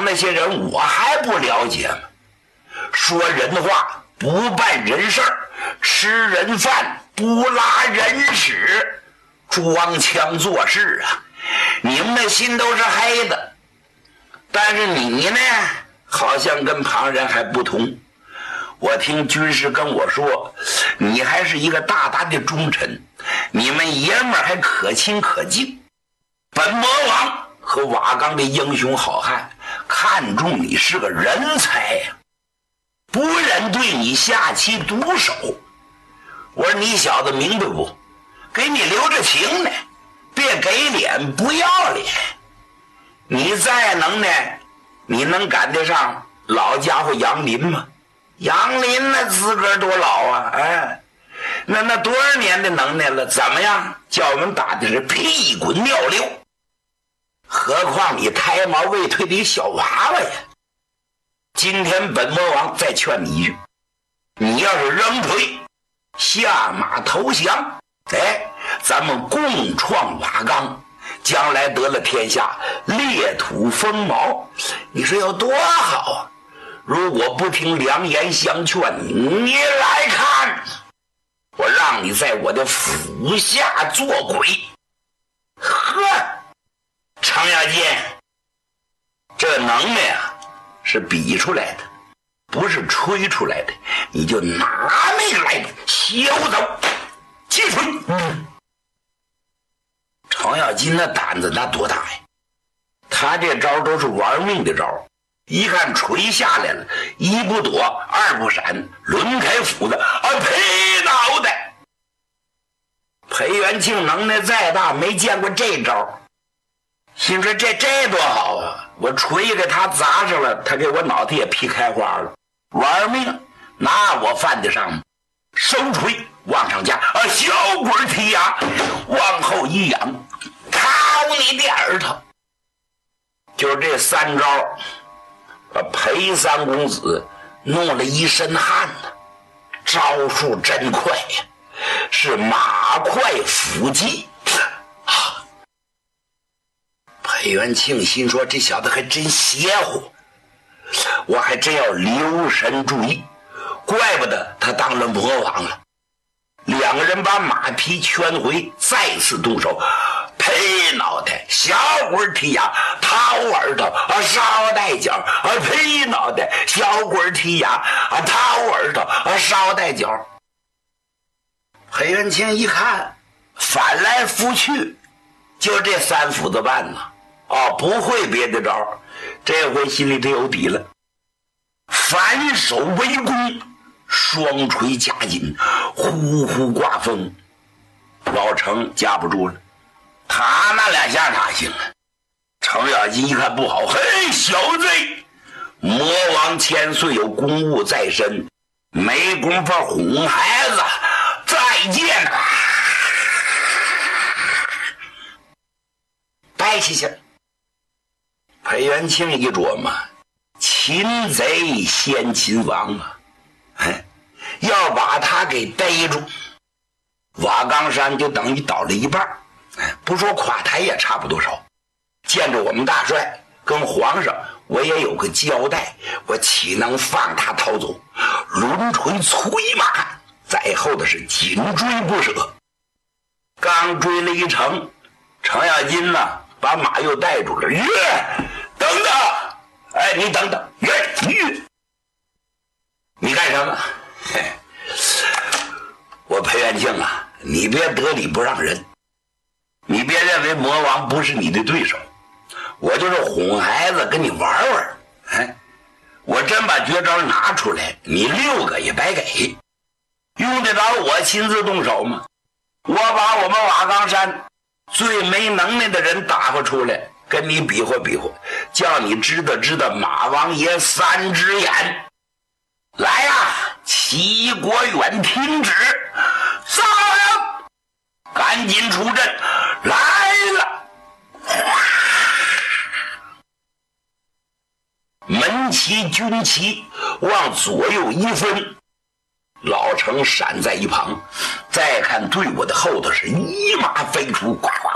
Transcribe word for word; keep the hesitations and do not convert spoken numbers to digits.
党那些人我还不了解吗？说人话不办人事儿，吃人饭不拉人屎，装腔作势啊！你们的心都是黑的，但是你呢，好像跟旁人还不同。我听军师跟我说，你还是一个大大的忠臣，你们爷们儿还可亲可敬。本魔王和瓦岗的英雄好汉看中你是个人才呀、啊，不忍对你下其毒手。我说你小子明白不？给你留着情呢，别给脸不要脸。你再能呢，你能赶得上老家伙杨林吗？杨林那资格多老啊！哎，那那多少年的能耐了？怎么样？叫我们打的是屁滚尿流。何况你胎毛未退的小娃娃呀！今天本魔王再劝你一句，你要是扔腿下马投降，哎，咱们共创瓦岗，将来得了天下，裂土丰毛，你说有多好啊！如果不听良言相劝，你来看，我让你在我的府下做鬼！呵，程咬金，这能耐啊，是比出来的，不是吹出来的。你就拿那个来削走，击锤！嗯，程咬金那胆子那多大呀？他这招都是玩命的招。一看锤下来了，一不躲二不闪，抡开斧子啊，劈脑袋！裴元庆能耐再大，没见过这招，心说这这多好啊！我锤给他砸上了，他给我脑袋也劈开花了，玩命，那我犯得上吗？收锤往上加啊，小鬼踢牙，往后一仰，掏你的耳朵！就这三招。把裴三公子弄了一身汗呢，招数真快呀，是马快斧疾啊！裴元庆心说这小子还真邪乎，我还真要留神注意，怪不得他当了魔王了。两个人把马匹圈回，再次动手，劈脑袋，小鬼踢牙，掏耳朵啊，捎带脚啊，劈脑袋，小鬼踢牙啊，掏耳朵啊，捎带脚。裴元庆一看，翻来覆去，就这三斧子半呢，哦，不会别的招，这回心里头有底了。反手围攻，双锤夹紧，呼呼刮风，老程架不住了。他那两下哪行啊？程咬金一看不好，嘿，小子，魔王千岁有公务在身，没工夫哄孩子，再见啊！掰下去。裴元庆一琢磨，擒贼先擒王啊！哎，要把他给逮住，瓦岗山就等于倒了一半。不说垮台也差不多少。见着我们大帅跟皇上，我也有个交代，我岂能放他逃走？抡锤催马，在后的是紧追不舍。刚追了一程，程咬金呢把马又带住了。岳，等等！哎，你等等，岳岳，你干什么？嘿，我裴元庆啊，你别得理不让人。你别认为魔王不是你的对手，我就是哄孩子跟你玩玩。哎，我真把绝招拿出来，你六个也白给。用得着我亲自动手吗？我把我们瓦岗山最没能耐的人打发出来，跟你比划比划，叫你知道知道马王爷三只眼。来呀、啊，齐国远听旨，上来，赶紧出阵。来了！门旗军旗往左右一分，老程闪在一旁，再看队伍的后头是一马飞出，呱呱